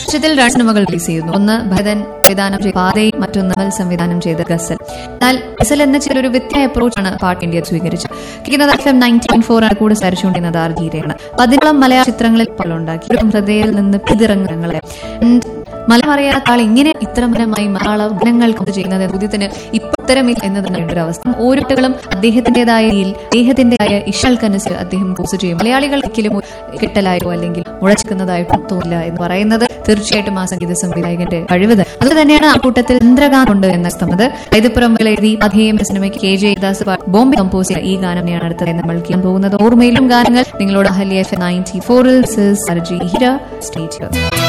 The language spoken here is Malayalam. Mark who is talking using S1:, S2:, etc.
S1: വർഷത്തിൽ 2 സിനിമകൾ റിലീസ് ചെയ്യുന്നു. ഒന്ന് ഭരതൻ സംവിധാനം ചെയ്ത പാതയും മറ്റൊന്ന് അമൽ സംവിധാനം ചെയ്ത ഗസൽ. എന്നാൽ ഗസൽ എന്ന ചിലൊരു വ്യത്യസ്ത അപ്രോച്ചാണ് പാട്ട് ഇന്ത്യ സ്വീകരിച്ചത്. FM 90.4 ആണ് കൂടെ സരിച്ചുകൊണ്ടിരുന്നത് ആർജീരയാണ്. 16 മലയാള ചിത്രങ്ങളിൽ പലുണ്ടാക്കി ഹൃദയത്തിൽ നിന്ന് പിതിറങ്ങങ്ങളെ മലയാളം അറിയാത്ത ആൾ ഇങ്ങനെ ഇത്രമനമായി മലയാള ഗാനങ്ങൾ കൊണ്ട് ചെയ്യുന്നത് ചോദ്യത്തിന് ഇപ്പത്തരമില്ല എന്ന് തന്നെ ഒരു അവസ്ഥ. ഓരോരുത്തരും അദ്ദേഹത്തിന്റേതായ ഇഷ്ടങ്ങൾക്കനുസരിച്ച് അദ്ദേഹം പോസ്റ്റ് ചെയ്യും. മലയാളികൾ ഒരിക്കലും കിട്ടലായോ അല്ലെങ്കിൽ മുഴച്ചിക്കുന്നതായിട്ടോ തോന്നില്ല എന്ന് പറയുന്നത് തീർച്ചയായിട്ടും ആ സംഗീത സംവിധായകന്റെ കഴിവ്. അത് തന്നെയാണ് ആ കൂട്ടത്തിൽ ചന്ദ്രകാന്ത് ഉണ്ട് എന്ന സ്തംഭത് വൈദ്യപുറം എഴുതി പതിയെ സിനിമയ്ക്ക് KJ യേശുദാസ് ബോംബെ കമ്പോസ് ചെയ്ത ഈ ഗാനമാണ് അടുത്തതായി നമ്മൾ കേൾക്കാൻ പോകുന്നത്. ഓർമ്മയിലും ഗാനങ്ങൾ നിങ്ങളോട് അഹല്യ FM 94 സ്റ്റേ ട്യൂൺഡ്.